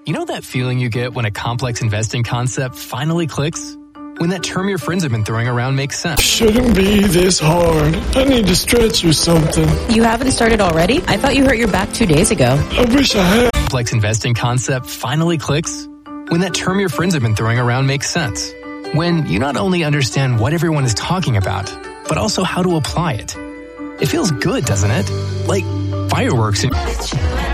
You know that feeling you get when a complex investing concept finally clicks? When that term your friends have been throwing around makes sense. Shouldn't be this hard. I need to stretch or something. You haven't started already? I thought you hurt your back 2 days ago. I wish I had. Complex investing concept finally clicks? When that term your friends have been throwing around makes sense. When you not only understand what everyone is talking about, but also how to apply it. It feels good, doesn't it? Like fireworks.